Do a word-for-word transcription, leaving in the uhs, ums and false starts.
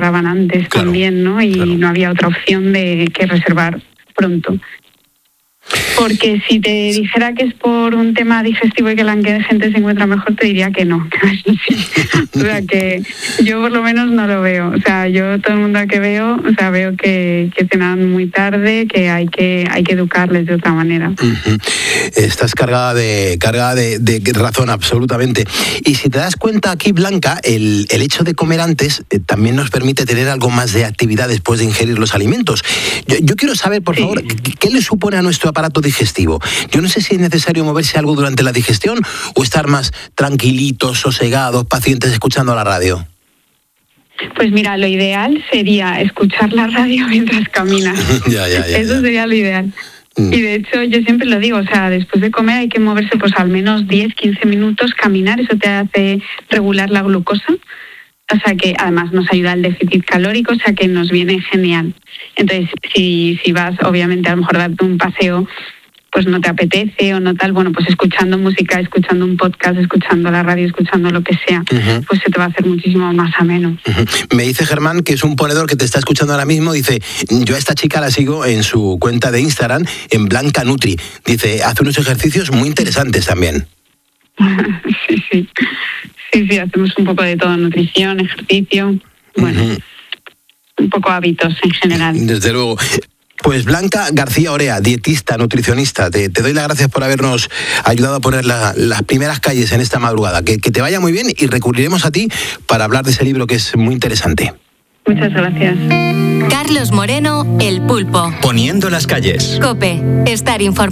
cerraban antes claro, también, ¿no? Y claro. no había otra opción de que reservar pronto. Porque si te dijera que es por un tema digestivo y que la gente se encuentra mejor, te diría que no. O sea, que yo por lo menos no lo veo. O sea, yo todo el mundo que veo, o sea, veo que, que cenan muy tarde, que hay que hay que educarles de otra manera. Uh-huh. Estás cargada de cargada de, de razón, absolutamente. Y si te das cuenta aquí, Blanca, el, el hecho de comer antes eh, también nos permite tener algo más de actividad después de ingerir los alimentos. Yo, yo quiero saber, por sí. favor, ¿qué, ¿qué le supone a nuestro aparato digestivo? Yo no sé si es necesario moverse algo durante la digestión o estar más tranquilitos, sosegados, pacientes escuchando la radio. Pues mira, lo ideal sería escuchar la radio mientras caminas. ya, ya, ya, Eso ya. sería lo ideal. Mm. Y de hecho yo siempre lo digo, o sea, después de comer hay que moverse pues al menos diez, quince minutos, caminar, eso te hace regular la glucosa. O sea que además nos ayuda al déficit calórico, o sea que nos viene genial. Entonces, si, si vas, obviamente, a lo mejor darte un paseo, pues no te apetece o no tal, bueno, pues escuchando música, escuchando un podcast, escuchando la radio, escuchando lo que sea, uh-huh. pues se te va a hacer muchísimo más ameno. Uh-huh. Me dice Germán, que es un ponedor que te está escuchando ahora mismo, dice, yo a esta chica la sigo en su cuenta de Instagram, en Blanca Nutri. Dice, hace unos ejercicios muy interesantes también. sí, sí. Sí, sí, hacemos un poco de todo, nutrición, ejercicio, bueno, uh-huh. un poco hábitos en general. Desde luego. Pues Blanca García Orea, dietista, nutricionista, te, te doy las gracias por habernos ayudado a poner la, las primeras calles en esta madrugada. Que, que te vaya muy bien y recurriremos a ti para hablar de ese libro que es muy interesante. Muchas gracias. Carlos Moreno, El Pulpo. Poniendo las calles. COPE, estar informado.